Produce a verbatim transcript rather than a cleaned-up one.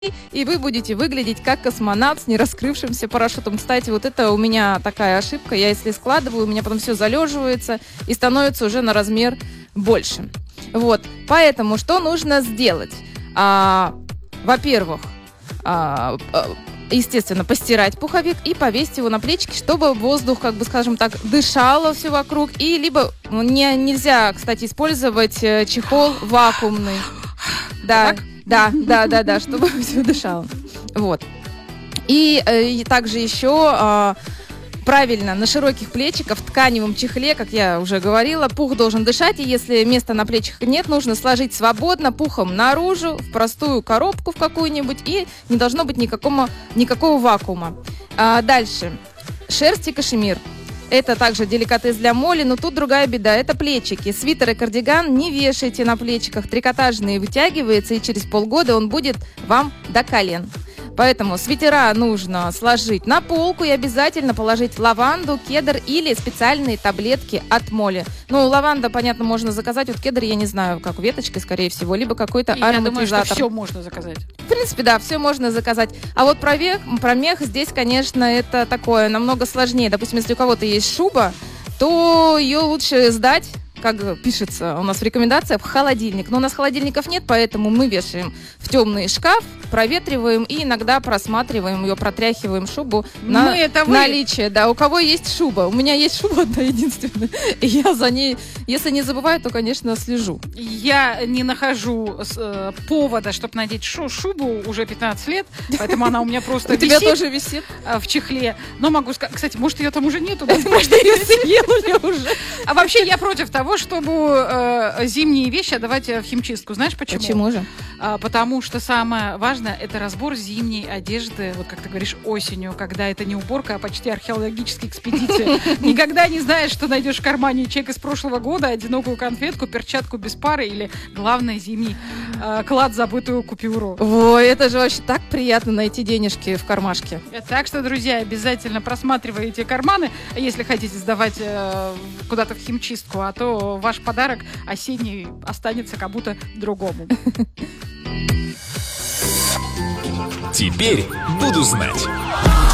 и вы будете выглядеть как космонавт с нераскрывшимся парашютом. Кстати, вот это у меня такая ошибка. Я если складываю, у меня потом все залеживается и становится уже на размер больше. Вот. Поэтому что нужно сделать? А, во-первых, а, естественно, постирать пуховик и повесить его на плечики, чтобы воздух, как бы, скажем так, дышало все вокруг. И либо не, нельзя, кстати, использовать чехол вакуумный. Да, да, да, да, да, чтобы все дышало. Вот. И, и также еще правильно на широких плечиках в тканевом чехле, как я уже говорила, пух должен дышать, и если места на плечах нет, нужно сложить свободно пухом наружу, в простую коробку в какую-нибудь, и не должно быть никакого, никакого вакуума. А дальше. Шерсть и кашемир. Это также деликатес для моли, но тут другая беда. Это плечики. Свитер и кардиган не вешайте на плечиках. Трикотажный вытягивается, и через полгода он будет вам до колен. Поэтому свитера нужно сложить на полку и обязательно положить лаванду, кедр или специальные таблетки от моли. Ну, лаванда, понятно, можно заказать. Вот кедр, я не знаю, как веточкой, скорее всего, либо какой-то ароматизатор. Я думаю, что все можно заказать. В принципе, да, все можно заказать. А вот про мех, про мех здесь, конечно, это такое намного сложнее. Допустим, если у кого-то есть шуба, то ее лучше сдать, как пишется у нас в рекомендациях, в холодильник. Но у нас холодильников нет, поэтому мы вешаем в темный шкаф, проветриваем и иногда просматриваем ее, протряхиваем шубу на наличие. Да, у кого есть шуба. У меня есть шуба одна единственная. И я за ней, если не забываю, то, конечно, слежу. Я не нахожу э, повода, чтобы надеть шу- шубу уже пятнадцать лет, поэтому она у меня просто висит. У тебя тоже висит? В чехле. Но могу сказать, кстати, может, ее там уже нету? Может, ее съели уже. А вообще, я против того, чтобы э, зимние вещи отдавать в химчистку. Знаешь почему? Почему же? А, потому что самое важное – это разбор зимней одежды, вот как ты говоришь, осенью, когда это не уборка, а почти археологическая экспедиция. Никогда не знаешь, что найдешь в кармане чек из прошлого года, одинокую конфетку, перчатку без пары или, главное, зимний э, клад, забытую купюру. Ой, это же вообще так приятно найти денежки в кармашке. Так что, друзья, обязательно просматривайте карманы, если хотите сдавать э, куда-то в химчистку, а то ваш подарок осенний останется кому-то другому. Теперь буду знать.